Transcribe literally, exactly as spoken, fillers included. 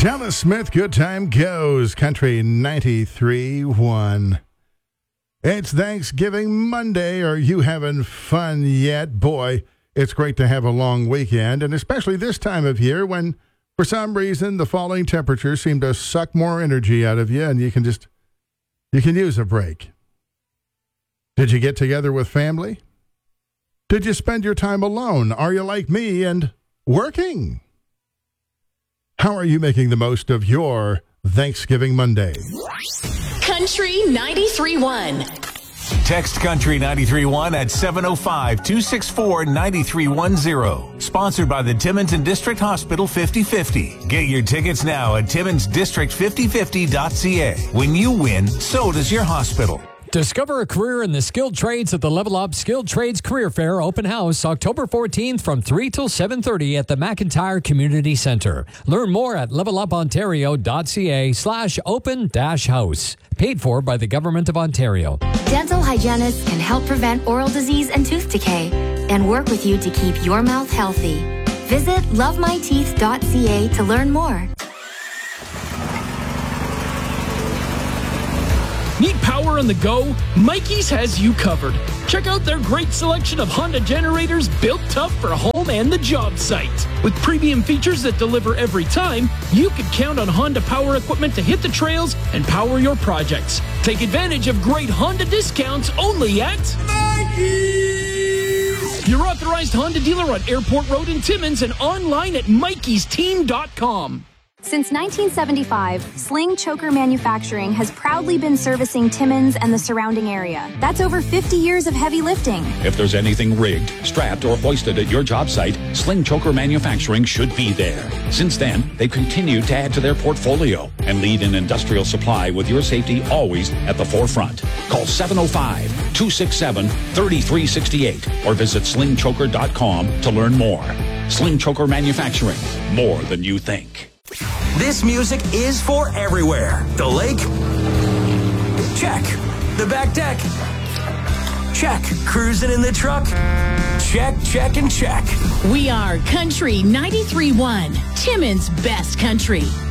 Jella Smith, Good Time Goes, Country ninety-three point one. It's Thanksgiving Monday. Are you having fun yet? Boy, it's great to have a long weekend, and especially this time of year when, for some reason, the falling temperatures seem to suck more energy out of you, and you can just, you can use a break. Did you get together with family? Did you spend your time alone? Are you like me and working? How are you making the most of your Thanksgiving Monday? Country ninety-three point one. Text Country ninety-three point one at seven oh five, two six four, nine three one zero. Sponsored by the Timmins and District Hospital fifty fifty. Get your tickets now at timmins district fifty fifty dot c a. When you win, so does your hospital. Discover a career in the skilled trades at the Level Up Skilled Trades Career Fair Open House October fourteenth from three till seven thirty at the McIntyre Community Center. Learn more at levelupontario.ca slash open dash house. Paid for by the Government of Ontario. Dental hygienists can help prevent oral disease and tooth decay and work with you to keep your mouth healthy. Visit love my teeth dot c a to learn more. Need power on the go? Mikey's has you covered. Check out their great selection of Honda generators built tough for home and the job site. With premium features that deliver every time, you can count on Honda power equipment to hit the trails and power your projects. Take advantage of great Honda discounts only at Mikey's! Your authorized Honda dealer on Airport Road in Timmins and online at Mikeys Team dot com. Since nineteen seventy-five, Sling Choker Manufacturing has proudly been servicing Timmins and the surrounding area. That's over fifty years of heavy lifting. If there's anything rigged, strapped, or hoisted at your job site, Sling Choker Manufacturing should be there. Since then, they've continued to add to their portfolio and lead in industrial supply with your safety always at the forefront. Call seven oh five, two six seven, three three six eight or visit sling choker dot com to learn more. Sling Choker Manufacturing, more than you think. This music is for everywhere. The lake? Check. The back deck? Check. Cruising in the truck? Check, check, and check. We are Country ninety-three point one, Timmins' best country.